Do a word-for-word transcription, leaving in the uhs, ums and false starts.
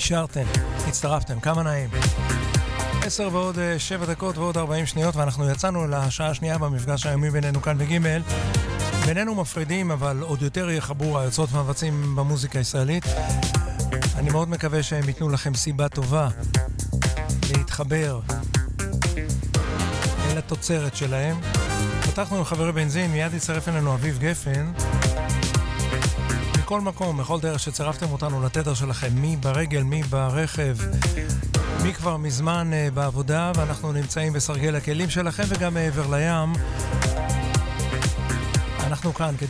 נשארתם, הצטרפתם, כמה נעים. עשר ועוד שבע דקות ועוד ארבעים שניות, ואנחנו יצאנו לשעה השנייה במפגש היומי בינינו כאן בגימל. בינינו מפרידים, אבל עוד יותר יחברו היוצרות ומבצעים במוזיקה הישראלית. אני מאוד מקווה שהם ייתנו לכם סיבה טובה להתחבר אל התוצרת שלהם. פתחנו עם חברי בנזין, מיד יצטרף אלינו אביב גפן. מכל מקום, בכל דרך שצרפתם אותנו לתדר שלכם, מי ברגל, מי ברכב, מי כבר מזמן uh, בעבודה, ואנחנו נמצאים בסרגל הכלים שלכם וגם מעבר לים. אנחנו כאן כדי